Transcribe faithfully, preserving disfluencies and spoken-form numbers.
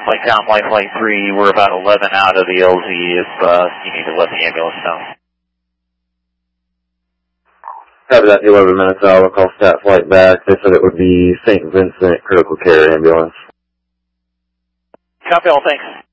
Flight Com, Life Flight three, we're about eleven out of the L Z if uh, you need to let the ambulance know. Copy that, eleven minutes out, we'll call Stat Flight back. They said it would be Saint Vincent Critical Care Ambulance. Copy all, thanks.